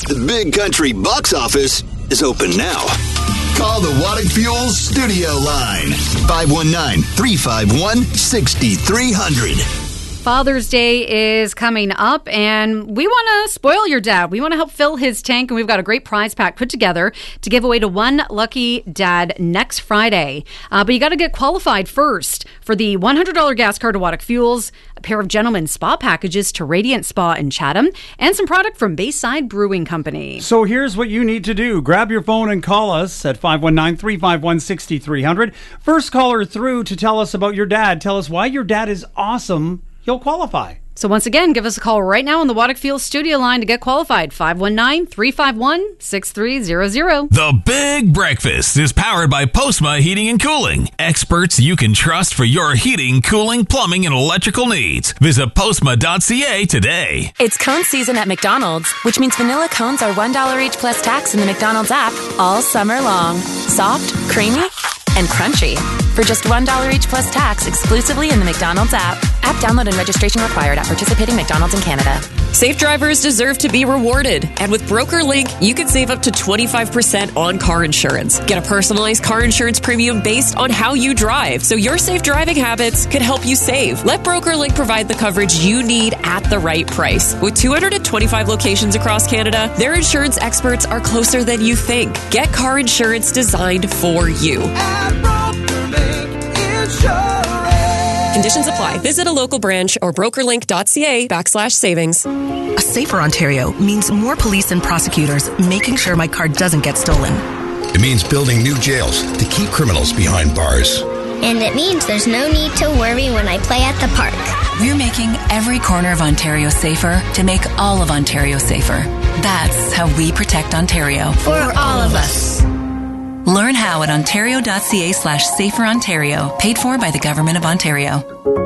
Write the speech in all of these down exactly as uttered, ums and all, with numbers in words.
The Big Country box office is open now. Call the Waddick Fuels studio line. five one nine, three five one, six three zero zero. Father's Day is coming up, and we want to spoil your dad. We want to help fill his tank, and we've got a great prize pack put together to give away to one lucky dad next Friday. Uh, but you got to get qualified first for the one hundred dollars gas card to Waddick Fuels, a pair of gentlemen's spa packages to Radiant Spa in Chatham, and some product from Bayside Brewing Company. So here's what you need to do. Grab your phone and call us at five one nine, three five one, six three zero zero. First caller through to tell us about your dad. Tell us why your dad is awesome. You'll qualify. So once again, give us a call right now on the Waddick Fuels studio line to get qualified. five one nine, three five one, six three zero zero. The Big Breakfast is powered by Postma Heating and Cooling. Experts you can trust for your heating, cooling, plumbing, and electrical needs. Visit postma dot c a today. It's cone season at McDonald's, which means vanilla cones are one dollar each plus tax in the McDonald's app all summer long. Soft, creamy, and crunchy. For just one dollar each plus tax exclusively in the McDonald's app. App download and registration required at participating McDonald's in Canada. Safe drivers deserve to be rewarded. And with BrokerLink, you can save up to twenty-five percent on car insurance. Get a personalized car insurance premium based on how you drive, so your safe driving habits could help you save. Let BrokerLink provide the coverage you need at the right price. With two hundred twenty-five locations across Canada, their insurance experts are closer than you think. Get car insurance designed for you. Conditions apply. Visit a local branch or brokerlink.ca backslash savings. A safer Ontario means more police and prosecutors making sure my car doesn't get stolen. It means building new jails to keep criminals behind bars. And it means there's no need to worry when I play at the park. We're making every corner of Ontario safer to make all of Ontario safer. That's how we protect Ontario. For all of us. Learn how at ontario.ca slash safer Ontario. Paid for by the Government of Ontario.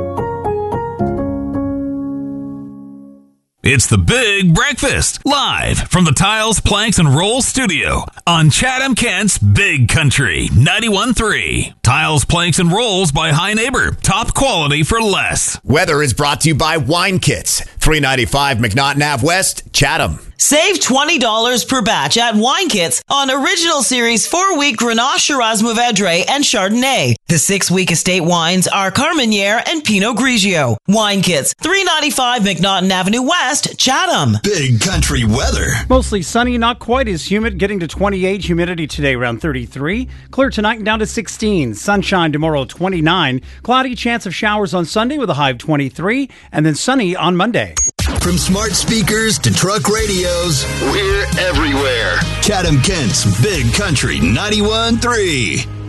It's the Big Breakfast, live from the Tiles, Planks, and Rolls studio on Chatham Kent's Big Country ninety-one point three. Tiles, Planks, and Rolls by High Neighbor. Top quality for less. Weather is brought to you by Wine Kits. three ninety-five McNaughton Ave West, Chatham. Save twenty dollars per batch at Wine Kits on Original Series four-week Grenache, Shiraz, Mourvedre, and Chardonnay. The six-week estate wines are Carmenere and Pinot Grigio. Wine Kits, three ninety-five McNaughton Avenue West, Chatham. Big Country weather. Mostly sunny, not quite as humid, getting to twenty-eight. Humidity today around thirty-three. Clear tonight and down to sixteen. Sunshine tomorrow, twenty-nine. Cloudy, chance of showers on Sunday with a high of twenty-three. And then sunny on Monday. From smart speakers to truck radios, we're everywhere. Chatham Kent's Big Country ninety-one point three.